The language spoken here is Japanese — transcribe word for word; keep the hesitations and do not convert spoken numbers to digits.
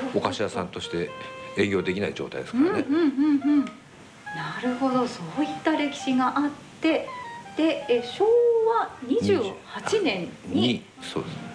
お菓子屋さんとして営業できない状態ですからね。 うんうんうんうん、なるほど、そういった歴史があって、でえ昭和にじゅうはちねんにそうです